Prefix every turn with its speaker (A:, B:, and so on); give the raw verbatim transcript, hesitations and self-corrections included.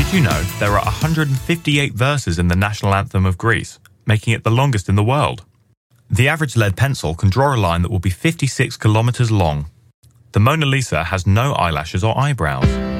A: Did you know there are one hundred fifty-eight verses in the national anthem of Greece, making it the longest in the world? The average lead pencil can draw a line that will be fifty-six kilometres long. The Mona Lisa has no eyelashes or eyebrows.